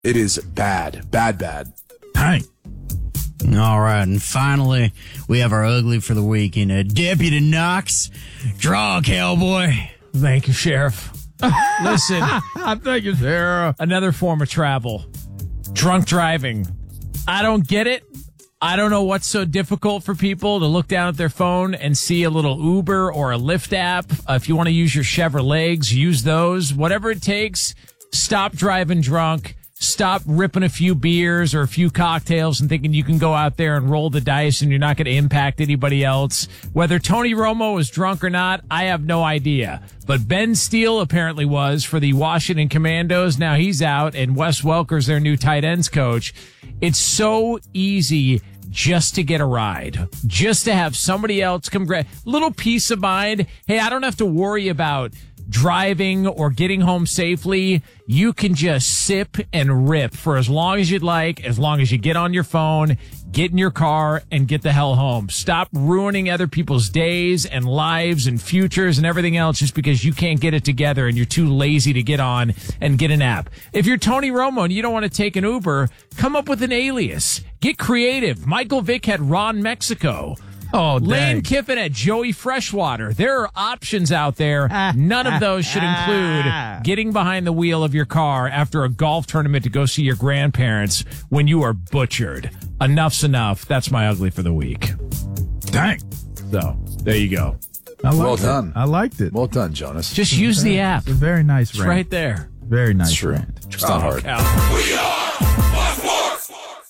It is bad. Bad. Hey. All right, and finally, we have our ugly for the week. Deputy Knox, draw, cowboy. Thank you, Sheriff. Listen, thank you, Sheriff. Another form of travel. Drunk driving. I don't get it. I don't know what's so difficult for people to look down at their phone and see a little Uber or a Lyft app. If you want to use your Chevrolets, use those. Whatever it takes, stop driving drunk. Stop ripping a few beers or a few cocktails and thinking you can go out there and roll the dice and you're not going to impact anybody else. Whether Tony Romo was drunk or not, I have no idea. But Ben Steele apparently was for the Washington Commandos. Now he's out, and Wes Welker's their new tight ends coach. It's so easy just to get a ride, just to have somebody else come grab. Little peace of mind. Hey, I don't have to worry about driving or getting home safely. You can just sip and rip for as long as you'd like, as long as you get on your phone, get in your car, and get the hell home. Stop ruining other people's days and lives and futures and everything else just because you can't get it together and you're too lazy to get on and get an app. If you're Tony Romo and you don't want to take an Uber, come up with an alias. Get creative. Michael Vick had Ron Mexico. Oh, dang. Lane Kiffin at Joey Freshwater. There are options out there. None of those should include getting behind the wheel of your car after a golf tournament to go see your grandparents when you are butchered. Enough's enough. That's my ugly for the week. Dang. So, there you go. Well done. I liked it. Well done, Jonas. Just use the app. It's a very nice It's rant. right there. Very nice It's true. rant. It's not hard. We are Sports.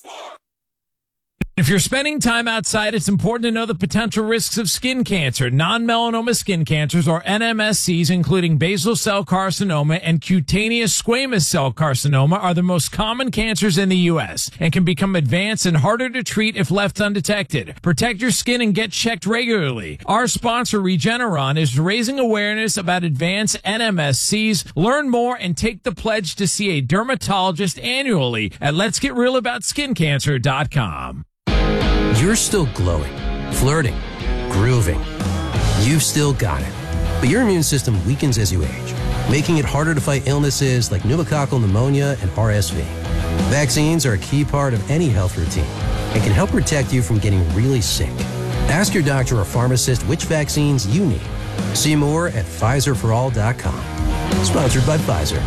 If you're spending time outside, it's important to know the potential risks of skin cancer. Non-melanoma skin cancers, or NMSCs, including basal cell carcinoma and cutaneous squamous cell carcinoma, are the most common cancers in the U.S. and can become advanced and harder to treat if left undetected. Protect your skin and get checked regularly. Our sponsor, Regeneron, is raising awareness about advanced NMSCs. Learn more and take the pledge to see a dermatologist annually at letsgetrealaboutSkinCancer.com. You're still glowing, flirting, grooving. You've still got it. But your immune system weakens as you age, making it harder to fight illnesses like pneumococcal pneumonia and RSV. Vaccines are a key part of any health routine and can help protect you from getting really sick. Ask your doctor or pharmacist which vaccines you need. See more at PfizerForAll.com. Sponsored by Pfizer.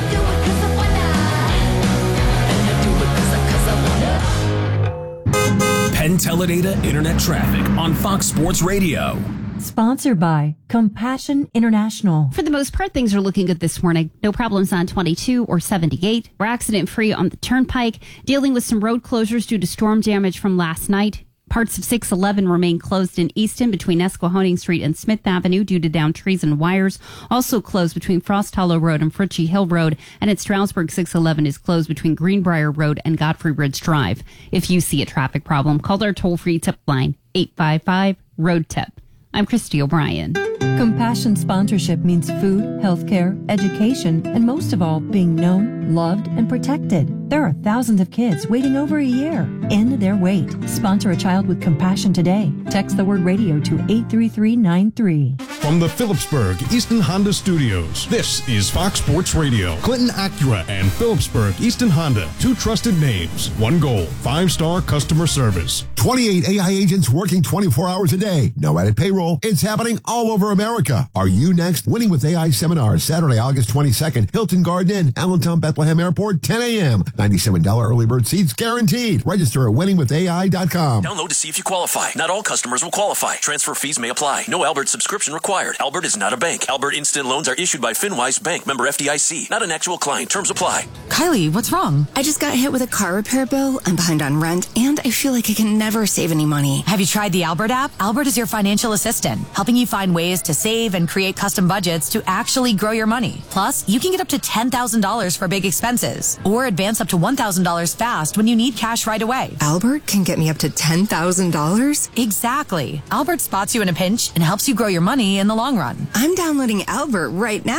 Penn Teledata Internet Traffic on Fox Sports Radio. Sponsored by Compassion International. For the most part, things are looking good this morning. No problems on 22 or 78. We're accident-free on the Turnpike, dealing with some road closures due to storm damage from last night. Parts of 611 remain closed in Easton between Esquehoning Street and Smith Avenue due to downed trees and wires. Also closed between Frost Hollow Road and Fritchie Hill Road. And at Stroudsburg, 611 is closed between Greenbrier Road and Godfrey Ridge Drive. If you see a traffic problem, call our toll-free tip line, 855-ROAD-TIP. I'm Christy O'Brien. Compassion sponsorship means food, healthcare, education, and most of all, being known, loved, and protected. There are thousands of kids waiting over a year. End their wait. Sponsor a child with compassion today. Text the word radio to 83393. From the Phillipsburg Easton Honda Studios, this is Fox Sports Radio. Clinton Acura and Phillipsburg Easton Honda, two trusted names, one goal, 5-star customer service. 28 AI agents working 24 hours a day. No added payroll. It's happening all over America. Are you next? Winning with AI seminar, Saturday, August 22nd, Hilton Garden Inn, Allentown, Bethlehem Airport, 10 a.m. $97 early bird seats guaranteed. Register at winningwithai.com. Download to see if you qualify. Not all customers will qualify. Transfer fees may apply. No Albert subscription required. Albert is not a bank. Albert Instant Loans are issued by FinWise Bank, member FDIC. Not an actual client. Terms apply. Kylie, what's wrong? I just got hit with a car repair bill. I'm behind on rent, and I feel like I can never save any money. Have you tried the Albert app? Albert is your financial assistant, helping you find ways to save and create custom budgets to actually grow your money. Plus, you can get up to $10,000 for big expenses, or advance up to $1,000 fast when you need cash right away. Albert can get me up to $10,000? Exactly. Albert spots you in a pinch and helps you grow your money in the long run. I'm downloading Albert right now.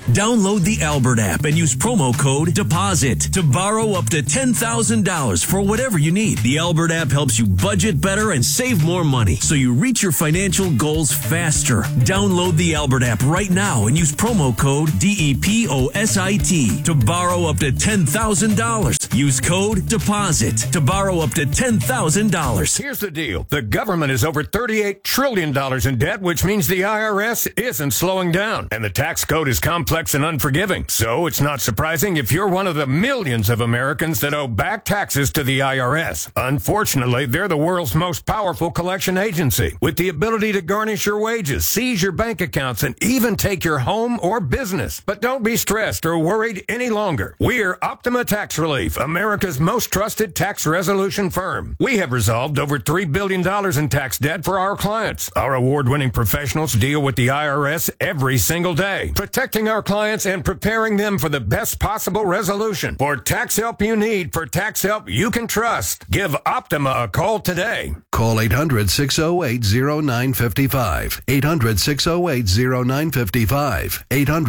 Download the Albert app and use promo code DEPOSIT to borrow up to $10,000 for whatever you need. The Albert app helps you budget better and save more money so you reach your financial goals faster. Download the Albert app right now and use promo code DEPOSIT to borrow up to $10,000. Use code DEPOSIT to borrow up to $10,000. Here's the deal. The government is over $38 trillion in debt, which means the IRS isn't slowing down. And the tax code is complex and unforgiving. So it's not surprising if you're one of the millions of Americans that owe back taxes to the IRS. Unfortunately, they're the world's most powerful collection agency, with the ability to garnish your wages, seize your bank accounts, and even take your home or business. But don't be stressed or worried any longer. We're Optima Tax Relief, America's most trusted tax resolution firm. We have resolved over $3 billion in tax debt for our clients. Our award-winning professionals deal with the IRS every single day, protecting our clients and preparing them for the best possible resolution. For tax help you need, for tax help you can trust, give Optima a call today. Call 800-608-0955. 800-608-0955.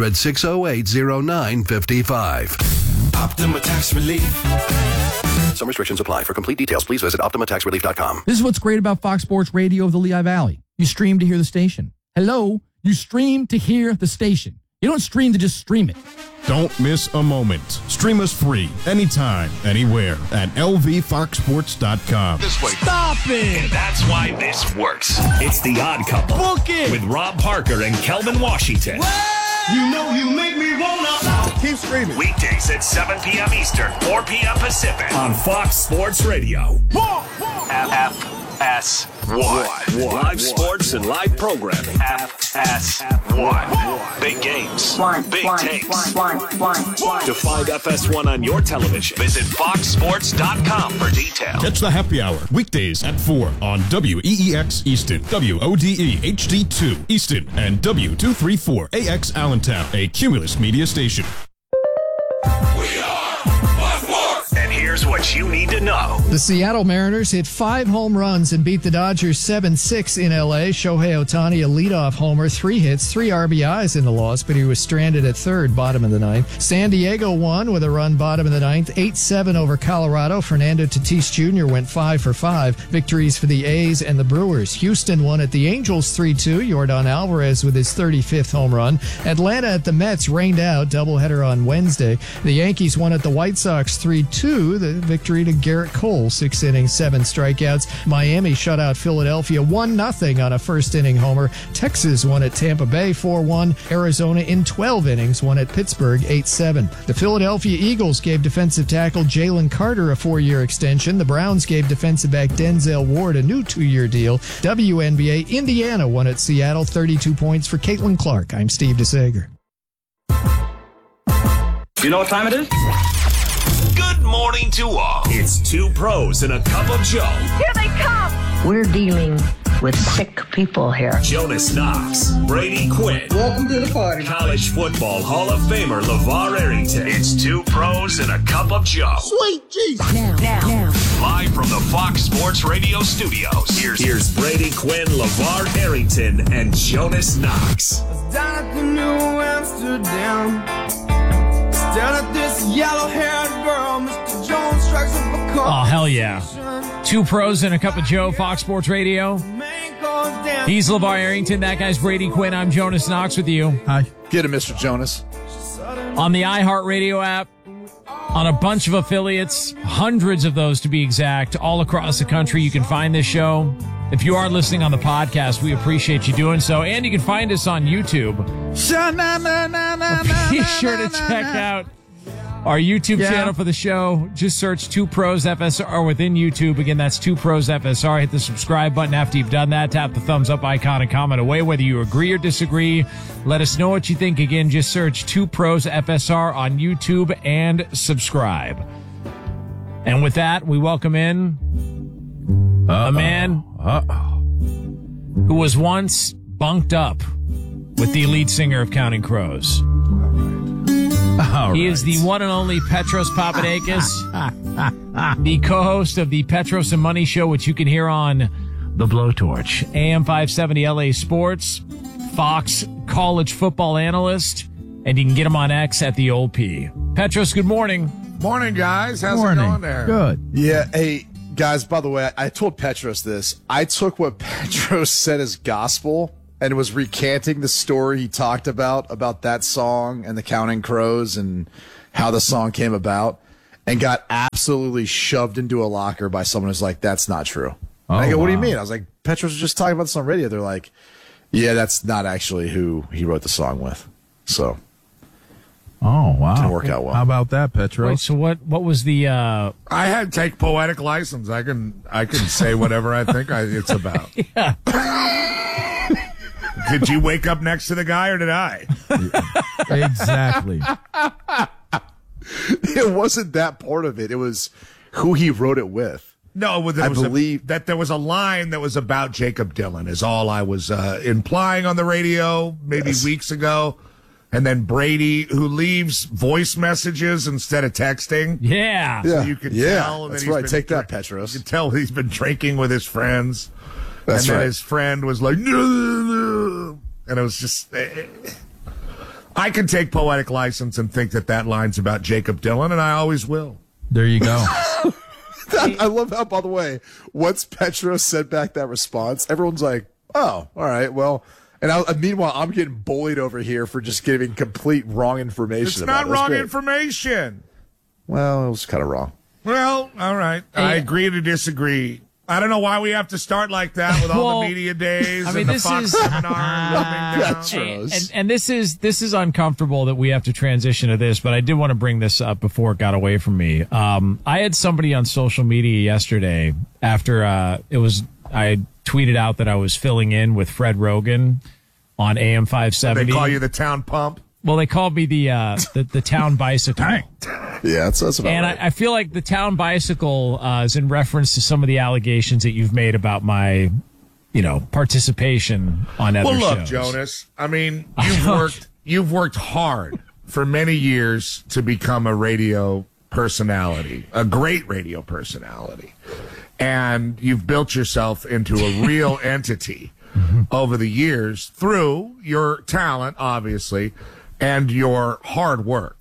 800-608-0955. Optima Tax Relief. Some restrictions apply. For complete details, please visit OptimaTaxRelief.com. This is what's great about Fox Sports Radio of the Lehigh Valley. You stream to hear the station. Hello? You stream to hear the station. You don't stream to just stream it. Don't miss a moment. Stream us free, anytime, anywhere at lvfoxsports.com. This way. Stop it! And that's why this works. It's The Odd Couple. Book it! With Rob Parker and Kelvin Washington. You know you make me wanna keep screaming. Weekdays at 7 p.m. Eastern, 4 p.m. Pacific on Fox Sports Radio. FS1. Live sports and live programming. FS1. Big games. Big takes. To find FS1 on your television, visit foxsports.com for details. Catch the happy hour weekdays at 4 on WEEX Easton, WODE HD2 Easton, and W234AX Allentown, a Cumulus media station. And here's what you need to know. The Seattle Mariners hit 5 home runs and beat the Dodgers 7-6 in L.A. Shohei Ohtani, a leadoff homer, 3 hits, 3 RBIs in the loss, but he was stranded at third, bottom of the ninth. San Diego won with a run, bottom of the ninth, 8-7 over Colorado. Fernando Tatis Jr. went 5 for 5. Victories for the A's and the Brewers. Houston won at the Angels 3-2. Yordan Alvarez with his 35th home run. Atlanta at the Mets rained out, doubleheader on Wednesday. The Yankees won at the White Sox 3-2. The victory to Garrett Cole, 6 innings, 7 strikeouts. Miami shut out Philadelphia 1-0 on a first-inning homer. Texas won at Tampa Bay 4-1. Arizona in 12 innings won at Pittsburgh 8-7. The Philadelphia Eagles gave defensive tackle Jalen Carter a 4-year extension. The Browns gave defensive back Denzel Ward a new 2-year deal. WNBA, Indiana won at Seattle 32 points for Caitlin Clark. I'm Steve DeSager. You know what time it is? Good morning to all. It's 2 pros and a cup of Joe. Here they come. We're dealing with sick people here. Jonas Knox, Brady Quinn. Welcome to the party. College football Hall of Famer LeVar Arrington. It's 2 pros and a cup of Joe. Sweet Jesus. Now. Live from the Fox Sports Radio studios. Here's Brady Quinn, LeVar Arrington, and Jonas Knox. Down at the New Amsterdam. Down at this yellow-haired girl, Mr. Jones strikes up a call. Oh, hell yeah. 2 pros and a cup of Joe, Fox Sports Radio. He's LeVar Arrington. That guy's Brady Quinn. I'm Jonas Knox with you. Hi. Get him, Mr. Jonas. On the iHeartRadio app, on a bunch of affiliates, hundreds of those to be exact, all across the country, you can find this show. If you are listening on the podcast, we appreciate you doing so. And you can find us on YouTube. Be sure to check out our YouTube channel for the show. Just search 2 Pros FSR within YouTube. Again, that's 2 Pros FSR. Hit the subscribe button after you've done that. Tap the thumbs up icon and comment away whether you agree or disagree. Let us know what you think. Again, just search 2 Pros FSR on YouTube and subscribe. And with that, we welcome in a man who was once bunked up with the lead singer of Counting Crows. He is the one and only Petros Papadakis, the co-host of the Petros and Money Show, which you can hear on The Blowtorch, AM 570 LA Sports, Fox college football analyst, And you can get him on X at the Old P. Petros, good morning. Morning, guys. How's Morning. it going there? Good. Yeah. Hey, guys, by the way, I told Petros this. I took what Petros said as gospel and was recanting the story he talked about that song and the Counting Crows and how the song came about, and got absolutely shoved into a locker by someone who's like, that's not true. Oh, I go, what do you wow. mean? I was like, Petros was just talking about this on radio. They're like, yeah, that's not actually who he wrote the song with. So, Oh, wow. didn't work out well. How about that, Petros? Wait, so what was the I had to take poetic license. I can say whatever I think it's about. Did you wake up next to the guy or did I? Exactly. It wasn't that part of it. It was who he wrote it with. No, I believe that there was a line that was about Jacob Dylan is all I was implying on the radio maybe weeks ago. And then Brady, who leaves voice messages instead of texting. Yeah. So you could tell. That's that right. Take that, Petros. You could tell he's been drinking with his friends. That's and then right. his friend was like, and it was just... I can take poetic license and think that line's about Jacob Dylan, and I always will. There you go. I love how, by the way, once Petros sent back that response, everyone's like, oh, all right, well... And meanwhile, I'm getting bullied over here for just giving complete wrong information. It's about not it. That's wrong great. information. Well, it was kind of wrong. Well, all right. I agree to disagree. I don't know why we have to start like that with all the media days I mean, and the this Fox is seminar. and this is uncomfortable that we have to transition to this, but I did want to bring this up before it got away from me. I had somebody on social media yesterday after I tweeted out that I was filling in with Fred Rogan on AM 570. They call you the town pump? Well, they called me the town bicycle. Yeah, that's about and right. I feel like the town bicycle is in reference to some of the allegations that you've made about my, participation on other shows. Well, look, Jonas, I mean, you've worked hard for many years to become a radio personality, a great radio personality. And you've built yourself into a real entity over the years through your talent, obviously, and your hard work.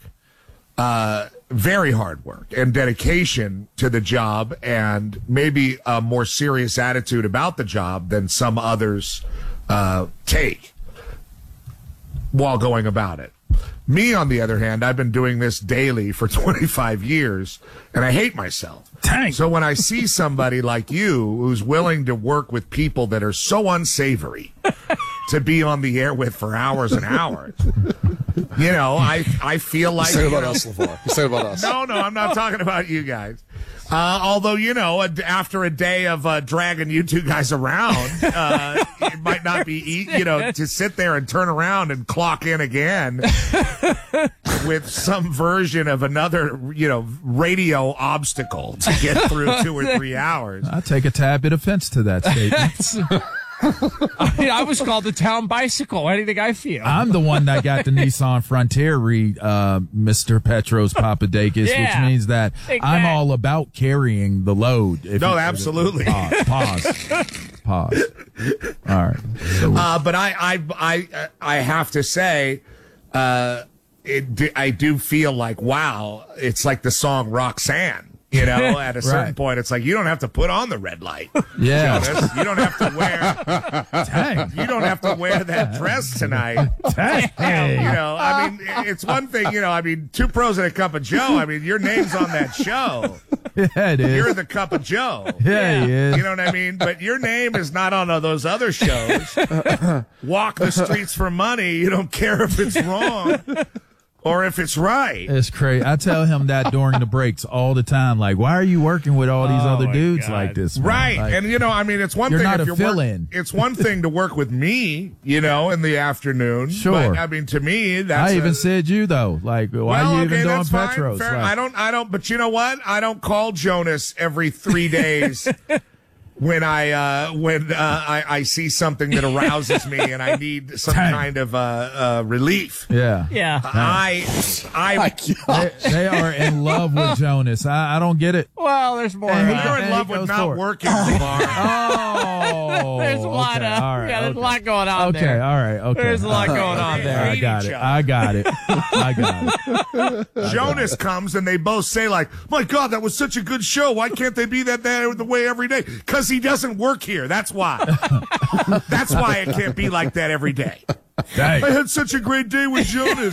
Very hard work and dedication to the job, and maybe a more serious attitude about the job than some others take while going about it. Me, on the other hand, I've been doing this daily for 25 years, and I hate myself. Dang. So when I see somebody like you who's willing to work with people that are so unsavory to be on the air with for hours and hours, I feel like... He's talking about us, LeVar. He's talking about us. No, I'm not talking about you guys. Although, after a day of dragging you two guys around, it might not be easy, to sit there and turn around and clock in again with some version of another, radio obstacle to get through 2 or 3 hours. I take a tad bit offense to that statement. I was called the town bicycle. How do you think I feel? I'm the one that got the Nissan Frontier Mr. Petros Papadakis, which means that I'm all about carrying the load. Absolutely. Pause. All right. So, but I have to say, I do feel like, wow, it's like the song Roxanne. At a certain point, it's like you don't have to put on the red light. Yeah, Jonas. You don't have to wear. You don't have to wear that dress tonight. I mean, it's one thing. Two pros and a cup of Joe. I mean, your name's on that show. Yeah, it is. You're the cup of Joe. Yeah, he is. You know what I mean? But your name is not on those other shows. Walk the streets for money. You don't care if it's wrong. Or if it's right. It's crazy. I tell him that during the breaks all the time. Like, why are you working with all these other dudes like this? Man? Right. Like, and, it's one you're thing not if a you're fill-in. It's one thing to work with me, in the afternoon. Sure. But, to me, that's... I even said you, though. Like, why are you even doing fine, Petros? Fair. Like, I don't, but you know what? I don't call Jonas every 3 days. when I see something that arouses me and I need some kind of relief. Yeah. They are in love with Jonas. I don't get it. Well, there's more. You're in love with not working, Lamar. Oh, there's a lot of there's a lot going on okay, there. all right, okay. There's a lot going on there. I got it. Jonas comes and they both say like, "My God, that was such a good show. Why can't they be that the way every day?" Because he doesn't work here. That's why. That's why it can't be like that every day. Dang. I had such a great day with Jonas.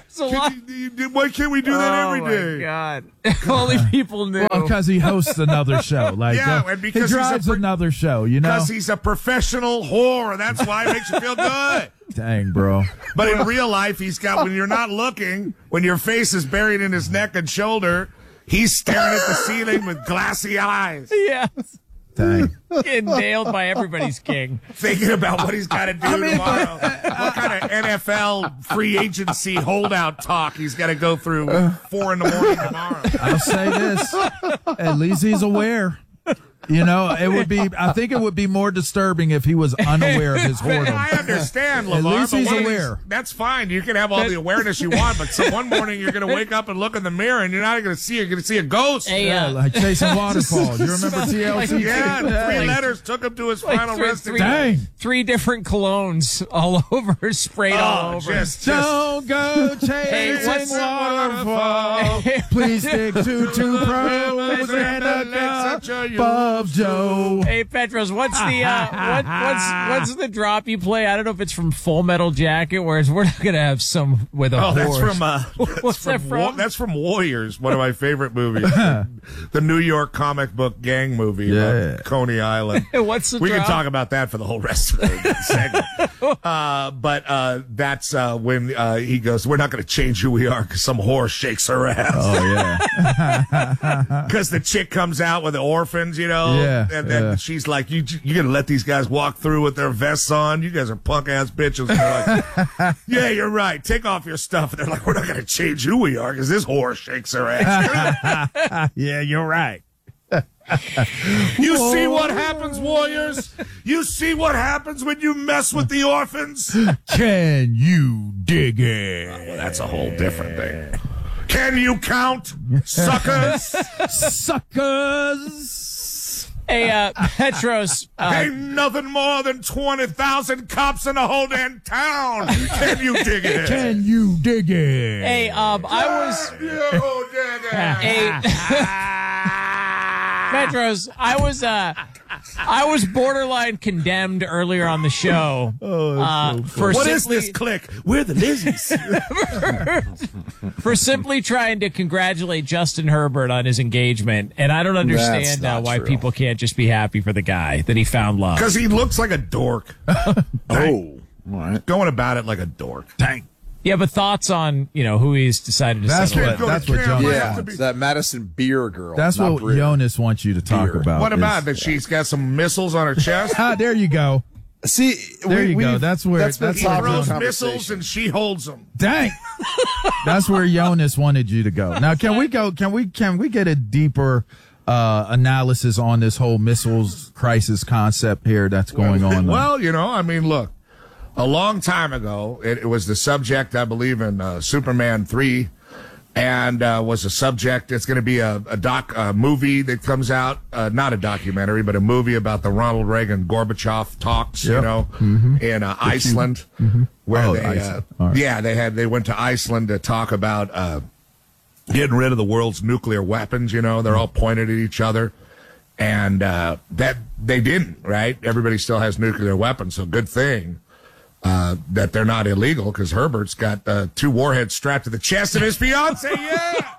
Why can't we do that every day? Oh, my God. Only people knew. Well, because he hosts another show. And because he drives another show, you know? Because he's a professional whore. That's why it makes you feel good. Dang, bro. But in real life, he's got, when you're not looking, when your face is buried in his neck and shoulder, he's staring at the ceiling with glassy eyes. Yes. Dang. Getting nailed by everybody's king. Thinking about what he's got to do tomorrow. What kind of NFL free agency holdout talk he's got to go through 4 a.m. tomorrow. I'll say this. At least he's aware. You know, I think it would be more disturbing if he was unaware of his whoredom. I understand, Lamar. At least he's aware. That's fine. You can have all the awareness you want, but one morning you're going to wake up and look in the mirror and you're not going to see it. You're going to see a ghost. Like chasing waterfalls. You remember TLC? Yeah, 3 letters took him to his final resting. Dang. 3 different colognes all over, sprayed all over. Don't go chasing waterfalls. Please stick to 2 pros and a cup of Joe. Hey Petros, what's the what's the drop you play? I don't know if it's from Full Metal Jacket, whereas we're not gonna have some with a horse. That's from Warriors, one of my favorite movies, the New York comic book gang movie about Coney Island. What's the we drop? can talk about that for the whole rest of the segment. But that's when he goes, "We're not going to change who we are because some whore shakes her ass." Oh yeah, because the chick comes out with the orphans, you know. Yeah, and then she's like, "You gonna let these guys walk through with their vests on? You guys are punk ass bitches." And they're like, "Yeah, you're right. Take off your stuff." And they're like, "We're not gonna change who we are because this whore shakes her ass." Yeah, you're right. You see what happens, Warriors? You see what happens when you mess with the orphans? Can you dig it? Well, that's a whole different thing. Can you count, suckers? Suckers. Hey, Petros. Ain't nothing more than 20,000 cops in the whole damn town. Can you dig it? Can you dig it? Hey, Petros, I was borderline condemned earlier on the show. What is this clique? We're the Lizzies. For simply trying to congratulate Justin Herbert on his engagement, and I don't understand why people can't just be happy for the guy that he found love. Because he looks like a dork. All right. Going about it like a dork. Dang. Yeah, but thoughts on who he's decided to settle with? That's what Jonas. Yeah, it's that Madison Beer girl. That's what Jonas wants you to talk about. What about that? She's got some missiles on her chest. There you go. See, there you go. That's where he throws missiles and she holds them. Dang. That's where Jonas wanted you to go. Now, can we get a deeper analysis on this whole missiles crisis concept here that's going on? Well, I mean, look. A long time ago, it was the subject, I believe, in Superman 3, and was a subject. It's going to be a movie that comes out, not a documentary, but a movie about the Ronald Reagan Gorbachev talks, in Iceland, where they went to Iceland to talk about getting rid of the world's nuclear weapons. They're all pointed at each other. And that they didn't, right? Everybody still has nuclear weapons, so good thing. That they're not illegal because Herbert's got 2 warheads strapped to the chest of his fiance. Yeah.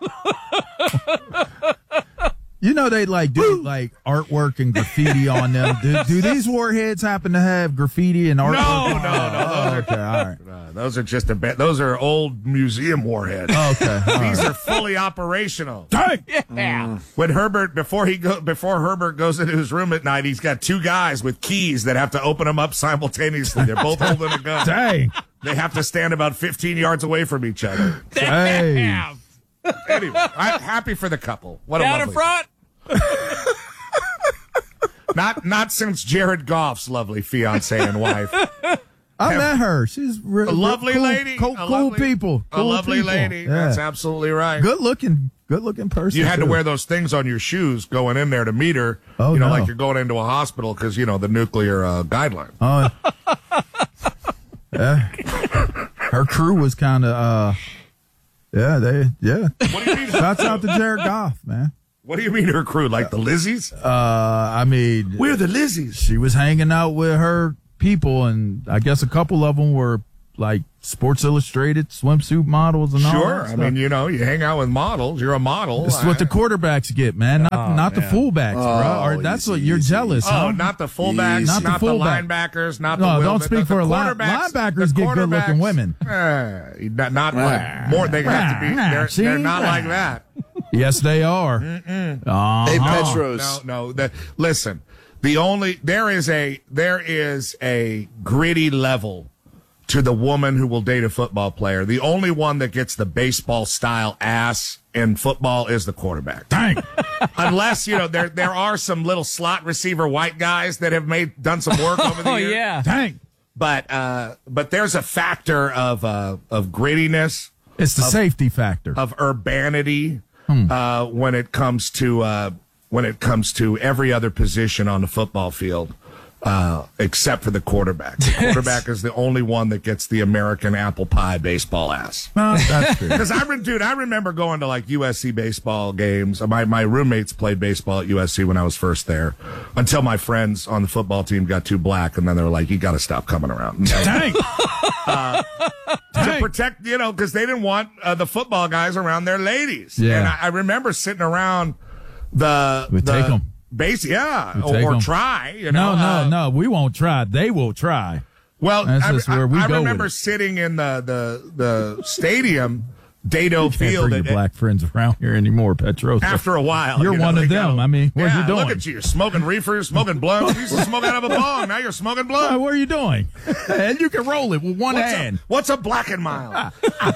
They do artwork and graffiti on them. Do these warheads happen to have graffiti and artwork? No. Okay, all right. Those are just those are old museum warheads. Okay, these are fully operational. Dang. Yeah. When Herbert before Herbert goes into his room at night, he's got 2 guys with keys that have to open them up simultaneously. They're both holding a gun. Dang. They have to stand about 15 yards away from each other. Damn. Anyway, I'm happy for the couple. What Down a in lovely front. Not since Jared Goff's lovely fiance and wife. I met her. She's a lovely cool, lady. Cool people. A lovely lady. Yeah. That's absolutely right. Good looking person. You had to too. wear those things on your shoes going in there to meet her. Oh, no. no. Like you're going into a hospital because, the nuclear guideline. Oh, her crew was kind of, What do you mean? Shouts out to Jared Goff, man. What do you mean her crew? Like the Lizzies? I mean, we're the Lizzies. She was hanging out with her people, and I guess a couple of them were like Sports Illustrated swimsuit models and all that Sure. I stuff. mean, you hang out with models. You're a model. This is what the quarterbacks get, man. Not the fullbacks, bro. Or that's what you're jealous. Oh, huh? not the fullbacks, not the linebackers, not the no. Will, Don't speak for quarterbacks. linebackers. Get good looking women. Not more. They have to be. They're not like that. Yes, they are. Hey, Petros. No. Listen. There is a gritty level to the woman who will date a football player. The only one that gets the baseball style ass in football is the quarterback. Dang. Unless, there are some little slot receiver white guys that have done some work over the years. Oh, yeah. Dang. But there's a factor of grittiness. It's the safety factor. Of urbanity when it comes to every other position on the football field. Except for the quarterback. The quarterback is the only one that gets the American apple pie baseball ass. That's true. Because I remember going to like USC baseball games. My roommates played baseball at USC when I was first there. Until my friends on the football team got too black, and then they were like, "You got to stop coming around." Dang. To protect, because they didn't want the football guys around their ladies. Yeah. And I remember sitting around We take them. base, yeah, We take or 'em. try. No, we won't try. They will try. Well, That's just where we I go remember with it. sitting in the stadium, Dado You can't Field. bring your black friends around here anymore, Petros. After a while, You're one they of them. go, I mean, what are you doing? Look at you, smoking reefers, smoking blunts. You used to smoke out of a bong. Now you're smoking blunt. What are you doing? And you can roll it with one hand. What's a black and mild?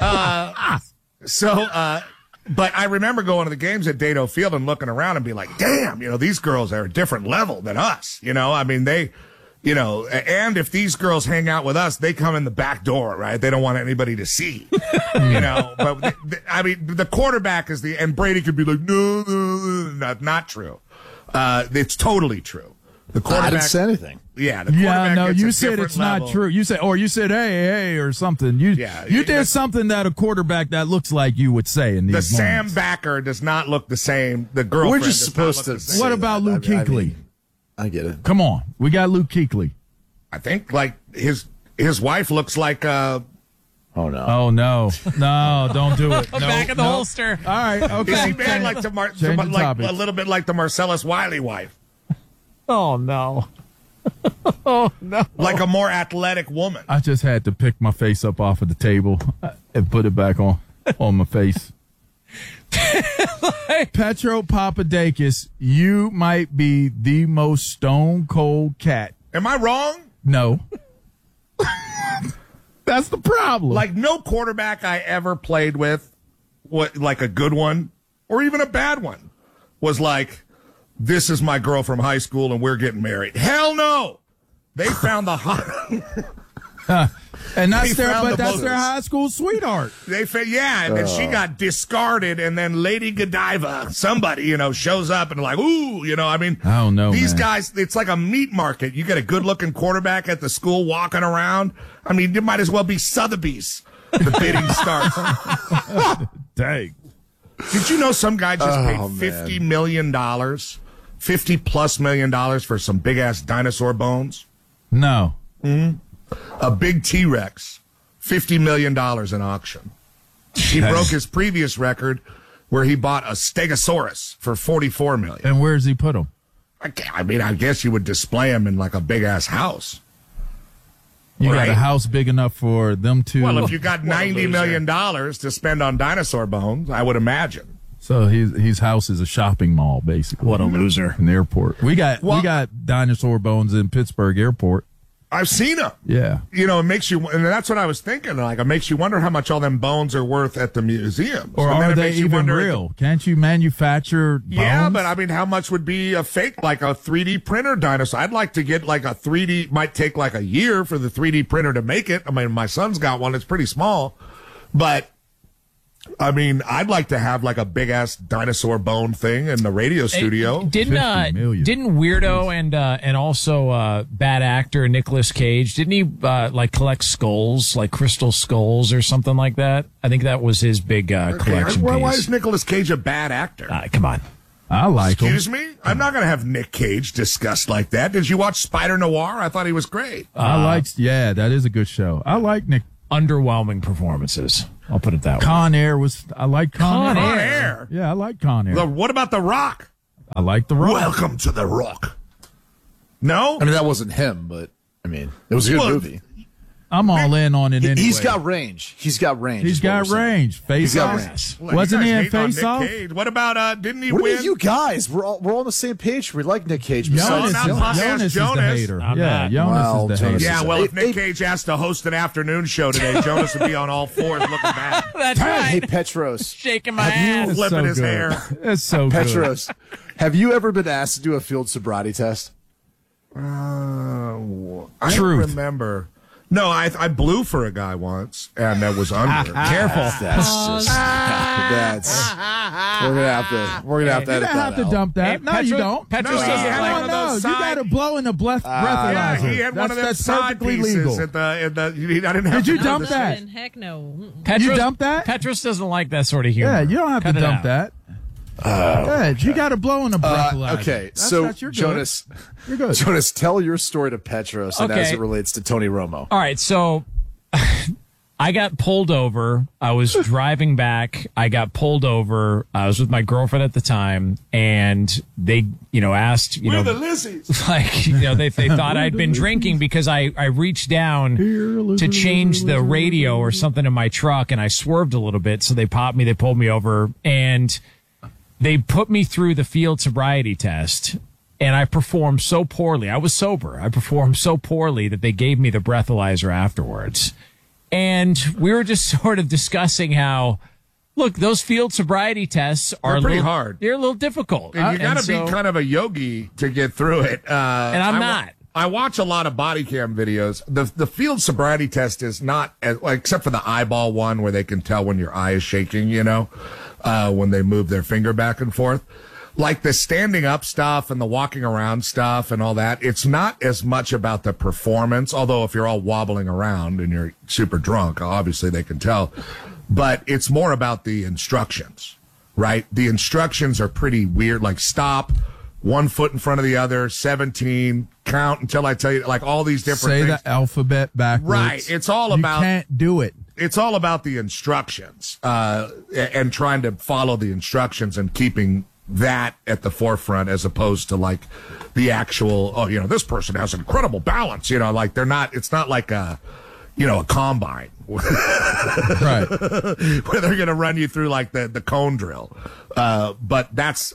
But I remember going to the games at Dado Field and looking around and be like, damn, these girls are a different level than us. I mean, and if these girls hang out with us, they come in the back door, right? They don't want anybody to see, but I mean, the quarterback is and Brady could be like, no, not true. It's totally true. The quarterback. I didn't say anything. Yeah, the quarterback gets you a said different it's level. not true. You said hey or something. You did something that a quarterback that looks like you would say in these The moments. Sam Backer does not look the same. The girlfriend. We're just supposed to. What about Luke Kuechly? I get it. Come on, we got Luke Kuechly. I think like his wife looks like Oh no! Oh no! Don't do it. No, Back in the holster. All right, okay. Is he bad like topic. a little bit like the Marcellus Wiley wife? Oh, no. Oh, no. Like a more athletic woman. I just had to pick my face up off of the table and put it back on my face. Petro Papadakis, you might be the most stone cold cat. Am I wrong? No. That's the problem. Like no quarterback I ever played with, like a good one or even a bad one, was like, this is my girl from high school and we're getting married. Hell no. They found the hot. And that's their high school sweetheart. And then she got discarded, and then Lady Godiva, somebody, shows up and like, ooh, I mean, I don't know, these man. guys, it's like a meat market. You get a good looking quarterback at the school walking around. I mean, it might as well be Sotheby's. The bidding starts. Dang. Did you know some guy just paid $50 million, $50+ million for some big ass dinosaur bones? No. Mm-hmm. A big T-Rex, $50 million in auction. He broke his previous record where he bought a Stegosaurus for $44 million. And where does he put him? I mean, I guess you would display him in like a big ass house. You Right. got a house big enough for them to. Well, if you got $90 million to spend on dinosaur bones, I would imagine. So his house is a shopping mall, basically. What a loser. An airport. We got dinosaur bones in Pittsburgh Airport. I've seen them. Yeah. You know, it makes you, and that's what I was thinking. Like, it makes you wonder how much all them bones are worth at the museum. Or are they even real? Can't you manufacture bones? Yeah, but I mean, how much would be a fake, like a 3D printer dinosaur? I'd like to get like a 3D, might take like a year for the 3D printer to make it. I mean, my son's got one. It's pretty small, but I mean, I'd like to have like a big ass dinosaur bone thing in the radio studio. Didn't Weirdo and also bad actor Nicolas Cage, didn't he like collect skulls, like crystal skulls or something like that? I think that was his big collection piece. Why is Nicolas Cage a bad actor? Come on. I like him. Excuse me? I'm not going to have Nick Cage discussed like that. Did you watch Spider Noir? I thought he was great. Yeah, that is a good show. I like Nick. Underwhelming performances. I'll put it that way. Con Air I like Con Air. Con Air? Yeah, I like Con Air. What about The Rock? I like The Rock. Welcome to The Rock. No? I mean, that wasn't him, but, I mean, it was a good movie. I'm all in on it anyway. He's got range. He's got range. He's got range. Face Off. Wasn't he in Face Off? What about, didn't he what win? Are you guys? We're all on the same page. We like Nick Cage. Jonas is the hater. Yeah, Jonas is the hater. Yeah, well, if Nick Cage has to host an afternoon show today, Jonas would be on all fours looking back. That's right. Hey, Petros. Shaking my ass. Flipping his hair. That's so good. Petros, have you ever been asked to do a field sobriety test? I don't remember. No, I blew for a guy once, and that was under. Careful. That's just we're gonna have to edit that have to out. dump that. Hey, No, you don't. Petros doesn't like one of those You got to blow in the breathalyzer. Yeah, he had one of them That's side perfectly pieces legal. at the. I didn't have Did you to dump that? Heck no. Petros, You dump that? Petros doesn't like that sort of humor. Yeah, you don't have Cut to it dump out. that. You got to blow in the breathalyzer. Okay, You're good. Jonas, You're good. Jonas, tell your story to Petros and as it relates to Tony Romo. All right, so I got pulled over. I was driving back. I got pulled over. I was with my girlfriend at the time, and they, asked, We're the Lizzies. like, they thought I'd been drinking because I reached down to change the radio or something in my truck, and I swerved a little bit, so they popped me. They pulled me over, and they put me through the field sobriety test. And I performed so poorly. I was sober. I performed so poorly that they gave me the breathalyzer afterwards. And we were just sort of discussing how, look, those field sobriety tests are pretty hard. They're a little difficult. And you got to be kind of a yogi to get through it. And I'm not. I watch a lot of body cam videos. The field sobriety test is not, except for the eyeball one where they can tell when your eye is shaking, when they move their finger back and forth. Like the standing up stuff and the walking around stuff and all that, it's not as much about the performance, although if you're all wobbling around and you're super drunk, obviously they can tell. But it's more about the instructions, right? The instructions are pretty weird, like stop, 1 foot in front of the other, 17, count until I tell you, like all these different things. Say the alphabet backwards. Right. It's all about. You can't do it. It's all about the instructions and trying to follow the instructions and keeping that at the forefront as opposed to like the actual, this person has incredible balance, like they're not, it's not like a combine. Right. Where they're going to run you through like the cone drill. But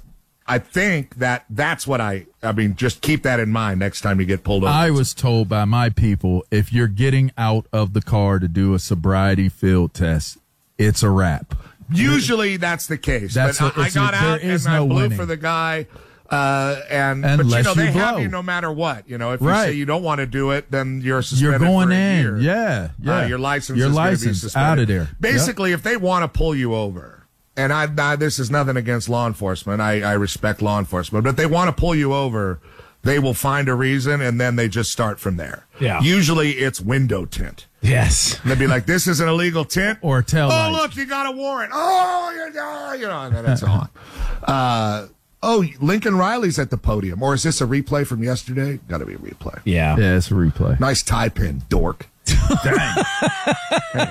I think that's what I mean, just keep that in mind next time you get pulled over. I was told by my people, if you're getting out of the car to do a sobriety field test, it's a wrap. Usually that's the case. But I got out and I blew for the guy. But they have you no matter what. If you say you don't want to do it, then you're suspended. You're going for a in. year. Yeah. Your license is going to be suspended. Out of there. Basically, if they want to pull you over, and this is nothing against law enforcement. I respect law enforcement, but if they want to pull you over, they will find a reason, and then they just start from there. Yeah. Usually it's window tint. Yes. They'd be like, this is an illegal tint. Or tail light. Look, you got a warrant. And then it's on. Lincoln Riley's at the podium. Or is this a replay from yesterday? Got to be a replay. Yeah. Yeah, it's a replay. Nice tie pin, dork. Dang. Anyway.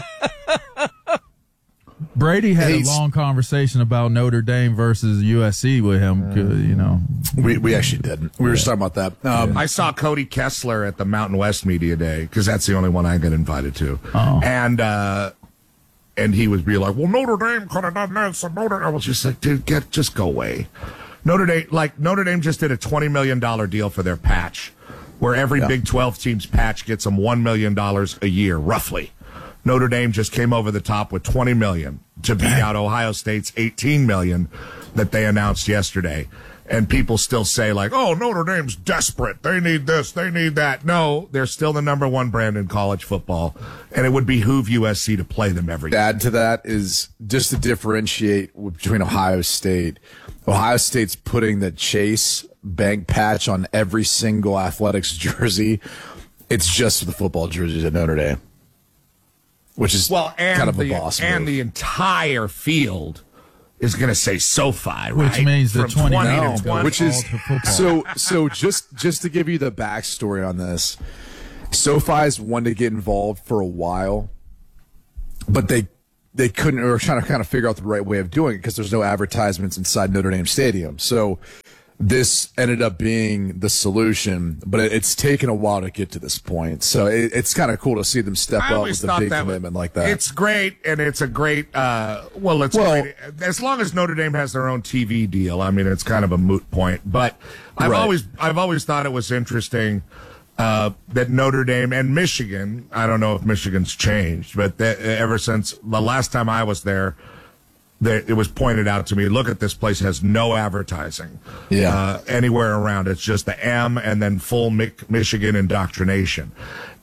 Brady had a long conversation about Notre Dame versus USC with him. We actually didn't. We were just talking about that. I saw Cody Kessler at the Mountain West Media Day because that's the only one I got invited to. Oh. And he was like, well, Notre Dame could have done this. I was just like, dude, just go away. Notre Dame just did a $20 million deal for their patch. where every Big 12 team's patch gets them $1 million a year, roughly. Notre Dame just came over the top with $20 million to beat out Ohio State's $18 million that they announced yesterday. And people still say, like, oh, Notre Dame's desperate. They need this. They need that. No, they're still the number one brand in college football. And it would behoove USC to play them every year. Add to that is just to differentiate between Ohio State. Ohio State's putting the Chase Bank patch on every single athletics jersey. It's just the football jerseys at Notre Dame, which is kind of a boss move. And the entire field is going to say SoFi, right? Which means the 20 to 20. Which is so just to give you the backstory on this, SoFi's wanted to get involved for a while, but they couldn't, or were trying to kind of figure out the right way of doing it because there's no advertisements inside Notre Dame Stadium. So this ended up being the solution, but it's taken a while to get to this point. So it's kind of cool to see them step up with a big commitment like that. It's great, and it's a great, great. As long as Notre Dame has their own TV deal, I mean, it's kind of a moot point. But I've always thought it was interesting that Notre Dame and Michigan, I don't know if Michigan's changed, but ever since the last time I was there, it was pointed out to me, look at this place has no advertising anywhere around. It's just the M and then full Michigan indoctrination.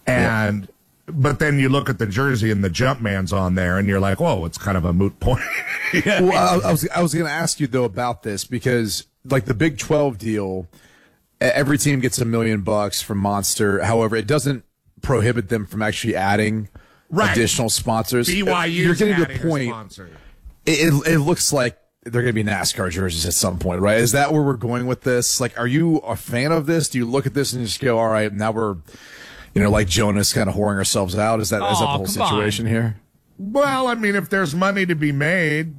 But then you look at the jersey and the Jumpman's on there and you're like, whoa, it's kind of a moot point. Well, I was going to ask you though about this because like the Big 12 deal, every team gets $1 million from Monster. However, it doesn't prohibit them from actually adding additional sponsors. BYU, you're getting to the point. It looks like they're going to be NASCAR jerseys at some point, right? Is that where we're going with this? Like, are you a fan of this? Do you look at this and just go, all right, now we're, like Jonas kind of whoring ourselves out? Is that the whole situation here? Well, I mean, if there's money to be made,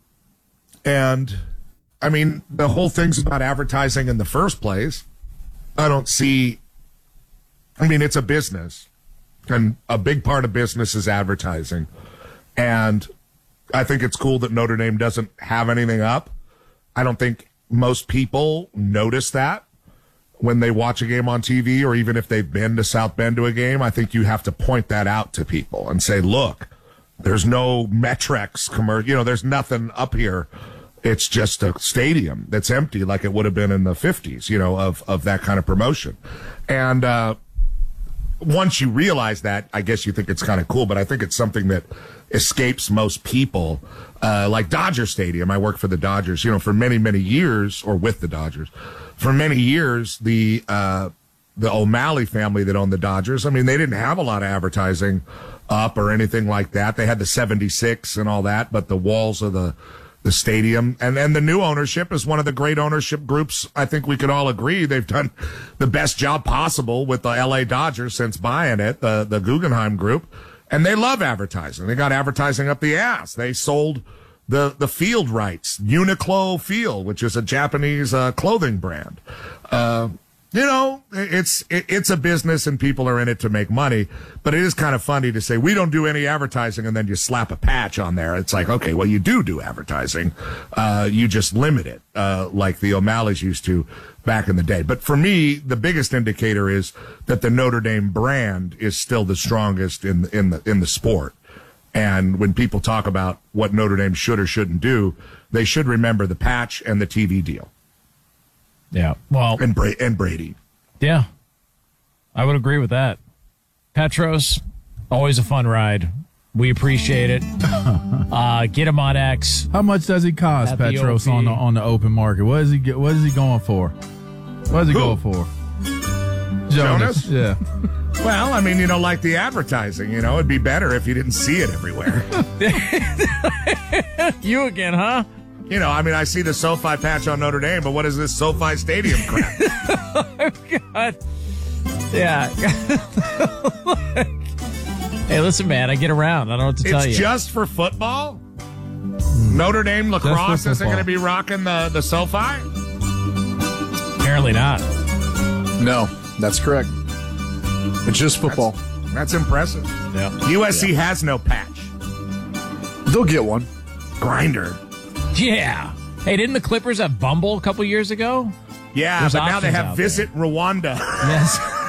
and I mean, the whole thing's about advertising in the first place. I mean, it's a business, and a big part of business is advertising. And I think it's cool that Notre Dame doesn't have anything up. I don't think most people notice that when they watch a game on TV, or even if they've been to South Bend to a game. I think you have to point that out to people and say, look, there's no Metrex commercial. There's nothing up here. It's just a stadium that's empty like it would have been in the 50s, of that kind of promotion. And once you realize that, I guess you think it's kind of cool, but I think it's something that escapes most people, like Dodger Stadium. I worked for the Dodgers, for many, many years, or with the Dodgers. For many years, the O'Malley family that owned the Dodgers, I mean, they didn't have a lot of advertising up or anything like that. They had the 76 and all that, but the walls of the stadium and the new ownership is one of the great ownership groups. I think we could all agree they've done the best job possible with the LA Dodgers since buying it, the Guggenheim Group. And they love advertising. They got advertising up the ass. They sold the field rights, Uniqlo Field, which is a Japanese clothing brand. It's a business and people are in it to make money, but it is kind of funny to say we don't do any advertising and then you slap a patch on there. It's like, okay, well, you do advertising. You just limit it, like the O'Malleys used to back in the day. But for me, the biggest indicator is that the Notre Dame brand is still the strongest in the sport. And when people talk about what Notre Dame should or shouldn't do, they should remember the patch and the TV deal. Yeah, well, and Brady. Yeah, I would agree with that. Petros, always a fun ride. We appreciate it. Get him on X. How much does he cost, Petros, on the open market? What is he going for? What is he going for? Jonas? Yeah. Well, I mean, like the advertising, it'd be better if you didn't see it everywhere. You again, huh? I mean, I see the SoFi patch on Notre Dame, but what is this SoFi Stadium crap? Oh, God. Yeah. Hey, listen, man, I get around. I don't know what to tell you. It's just for football? Notre Dame lacrosse isn't going to be rocking the SoFi? Apparently not. No, that's correct. It's just football. That's impressive. Yeah. USC has no patch. They'll get one. Grinder. Yeah. Hey, didn't the Clippers have Bumble a couple years ago? Yeah, There's but now they have options out Visit Rwanda. Yes.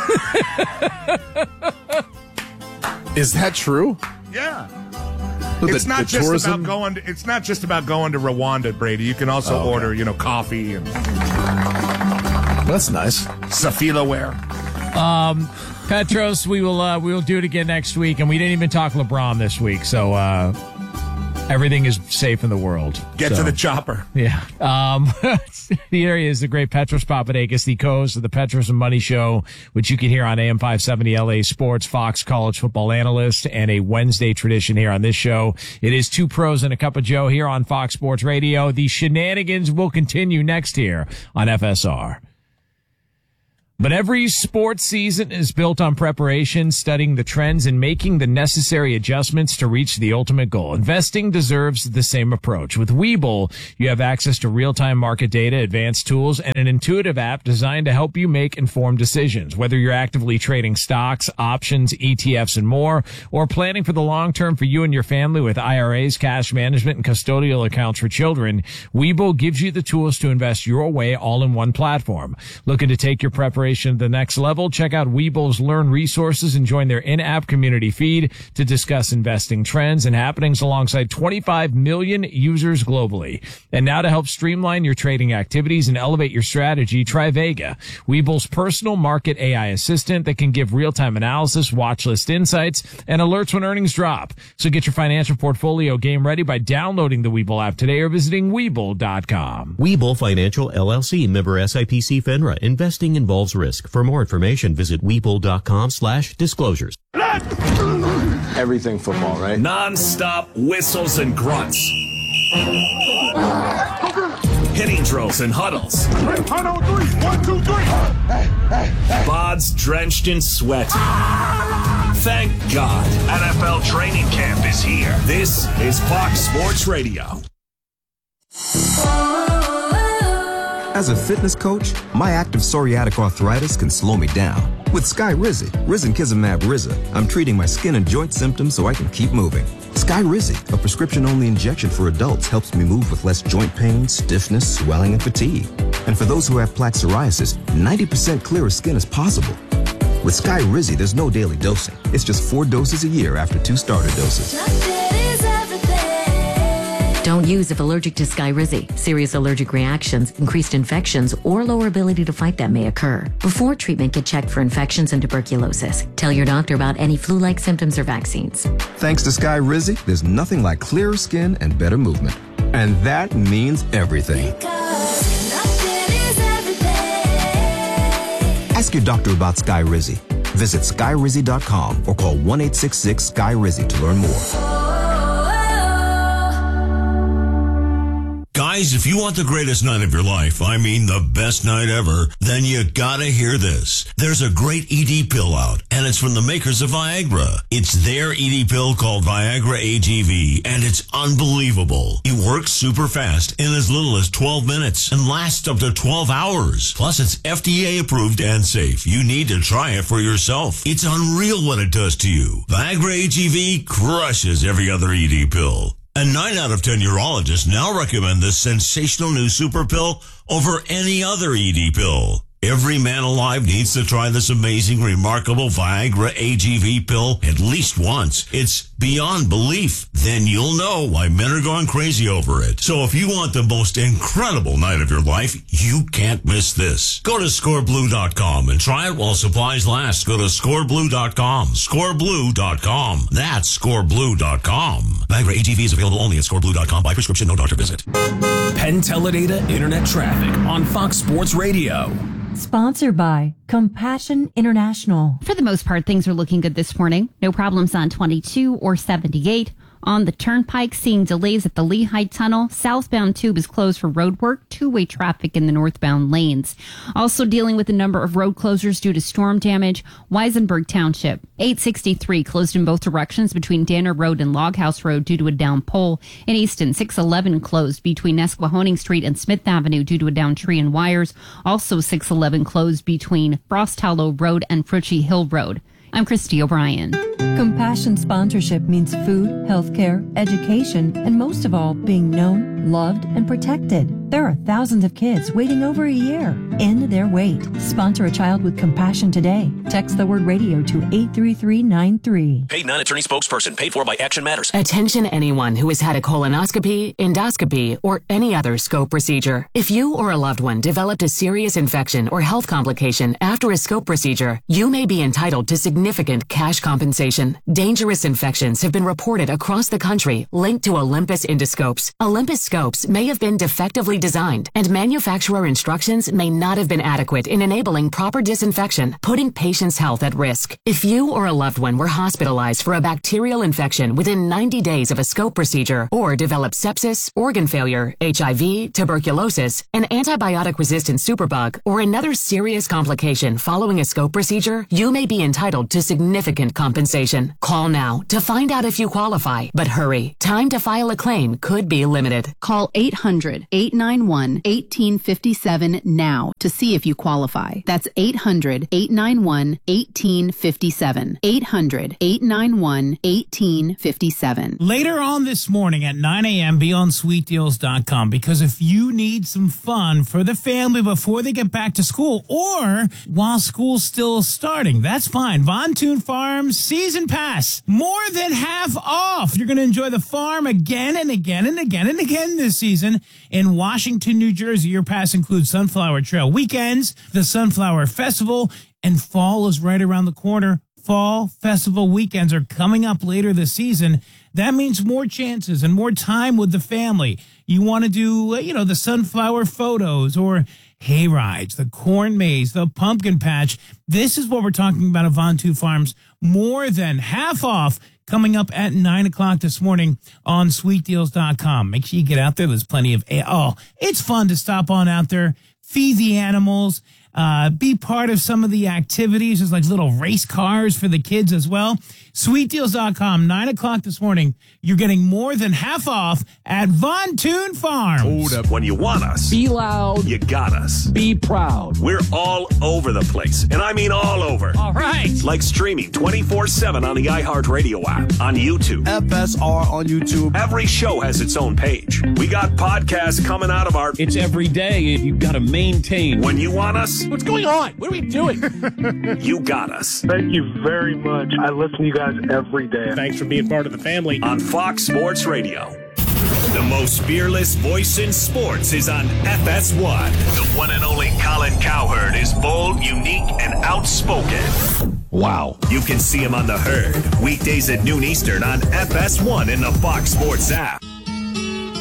Is that true? Yeah. It's not just about going. It's not just about going to Rwanda, Brady. You can also order, coffee and. That's nice. Safilaware. Petros, we will do it again next week, and we didn't even talk LeBron this week, so everything is safe in the world. Get to the chopper. Yeah. Here he is, the great Petros Papadakis, the co-host of the Petros and Money Show, which you can hear on AM 570 LA Sports, Fox college football analyst, and a Wednesday tradition here on this show. It is Two Pros and a Cup of Joe here on Fox Sports Radio. The shenanigans will continue next here on FSR. But every sports season is built on preparation, studying the trends, and making the necessary adjustments to reach the ultimate goal. Investing deserves the same approach. With Webull, you have access to real-time market data, advanced tools, and an intuitive app designed to help you make informed decisions. Whether you're actively trading stocks, options, ETFs, and more, or planning for the long term for you and your family with IRAs, cash management, and custodial accounts for children, Webull gives you the tools to invest your way all in one platform. Looking to take your preparation to the next level? Check out Webull's Learn resources and join their in-app community feed to discuss investing trends and happenings alongside 25 million users globally. And now to help streamline your trading activities and elevate your strategy, try Vega, Webull's personal market AI assistant that can give real-time analysis, watch list insights, and alerts when earnings drop. So get your financial portfolio game ready by downloading the Webull app today or visiting Webull.com. Webull Financial LLC, member SIPC FINRA. Investing involves risk. For more information, visit Webull.com/disclosures. Everything football, right? Non-stop whistles and grunts. Hitting drills and huddles. 1, 2, 3. Bods drenched in sweat. Thank God. NFL training camp is here. This is Fox Sports Radio. As a fitness coach, my active psoriatic arthritis can slow me down. With Skyrizi, Risankizumab Riza, I'm treating my skin and joint symptoms so I can keep moving. Skyrizi, a prescription-only injection for adults, helps me move with less joint pain, stiffness, swelling, and fatigue. And for those who have plaque psoriasis, 90% clearer skin is possible. With Skyrizi, there's no daily dosing. It's just 4 doses a year after 2 starter doses. Don't use if allergic to Skyrizi. Serious allergic reactions, increased infections, or lower ability to fight them may occur. Before treatment, get checked for infections and tuberculosis. Tell your doctor about any flu-like symptoms or vaccines. Thanks to Skyrizi, there's nothing like clearer skin and better movement. And that means everything. Ask your doctor about Skyrizi. Visit Skyrizi.com or call 1-866-SKY-RIZI to learn more. Guys, if you want the greatest night of your life, I mean the best night ever, then you gotta hear this. There's a great ED pill out, and it's from the makers of Viagra. It's their ED pill called Viagra AGV, and it's unbelievable. It works super fast in as little as 12 minutes and lasts up to 12 hours. Plus, it's FDA approved and safe. You need to try it for yourself. It's unreal what it does to you. Viagra AGV crushes every other ED pill. And 9 out of 10 urologists now recommend this sensational new super pill over any other ED pill. Every man alive needs to try this amazing, remarkable Viagra AGV pill at least once. It's beyond belief. Then you'll know why men are going crazy over it. So if you want the most incredible night of your life, you can't miss this. Go to scoreblue.com and try it while supplies last. Go to scoreblue.com. Scoreblue.com. That's scoreblue.com. Viagra AGV is available only at scoreblue.com by prescription, no doctor visit. Penn Teledata Internet Traffic on Fox Sports Radio. Sponsored by Compassion International. For the most part, things are looking good this morning. No problems on 22 or 78. On the Turnpike, seeing delays at the Lehigh Tunnel. Southbound tube is closed for road work. Two-way traffic in the northbound lanes. Also dealing with a number of road closures due to storm damage. Weisenberg Township. 863 closed in both directions between Danner Road and Log House Road due to a down pole. In Easton, 611 closed between Nesquehoning Street and Smith Avenue due to a down tree and wires. Also 611 closed between Frost Hollow Road and Frutchy Hill Road. I'm Christy O'Brien. Compassion sponsorship means food, healthcare, education, and most of all, being known, loved, and protected. There are thousands of kids waiting over a year. End their wait. Sponsor a child with compassion today. Text the word radio to 83393. Paid non-attorney spokesperson. Paid for by Action Matters. Attention anyone who has had a colonoscopy, endoscopy, or any other scope procedure. If you or a loved one developed a serious infection or health complication after a scope procedure, you may be entitled to significant cash compensation. Dangerous infections have been reported across the country linked to Olympus endoscopes. Olympus scopes may have been defectively designed, and manufacturer instructions may not have been adequate in enabling proper disinfection, putting patients' health at risk. If you or a loved one were hospitalized for a bacterial infection within 90 days of a scope procedure, or developed sepsis, organ failure, HIV, tuberculosis, an antibiotic-resistant superbug, or another serious complication following a scope procedure, you may be entitled to significant compensation. Call now to find out if you qualify, but hurry. Time to file a claim could be limited. Call 800-891-1857 now to see if you qualify. That's 800-891-1857. 800-891-1857. Later on this morning at 9 a.m., be on sweetdeals.com, because if you need some fun for the family before they get back to school or while school's still starting, that's fine. Von Thun Farms Season Pass, more than half off. You're going to enjoy the farm again and again and again and again this season in Washington, New Jersey. Your pass includes Sunflower Trail weekends, the Sunflower Festival, and fall is right around the corner. Fall festival weekends are coming up later this season. That means more chances and more time with the family. You want to do, the sunflower photos or hay rides, the corn maze, the pumpkin patch. This is what we're talking about at Von Thun Farms. More than half off coming up at 9 o'clock this morning on sweetdeals.com. Make sure you get out there. There's plenty of, it's fun to stop on out there, feed the animals, be part of some of the activities. There's like little race cars for the kids as well. Sweetdeals.com, 9 o'clock this morning. You're getting more than half off at Von Thun Farms. Hold up. When you want us, be loud. You got us. Be proud. We're all over the place. And I mean all over. All right. Like streaming 24/7 on the iHeartRadio app, on YouTube. FSR on YouTube. Every show has its own page. We got podcasts coming out of our... It's every day. You've got to maintain. When you want us... What's going on? What are we doing? You got us. Thank you very much. I listen to you guys every day. Thanks for being part of the family. On Fox Sports Radio. The most fearless voice in sports is on FS1. The one and only Colin Cowherd is bold, unique, and outspoken. Wow. You can see him on The Herd, weekdays at noon Eastern on FS1 in the Fox Sports app.